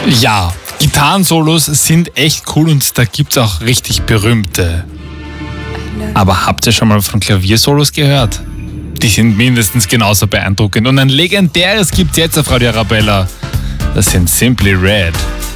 Ja, Gitarrensolos sind echt cool und da gibt's auch richtig berühmte. Aber habt ihr schon mal von Klaviersolos gehört? Die sind mindestens genauso beeindruckend und ein legendäres gibt's jetzt auf Radio Arabella. Das sind Simply Red.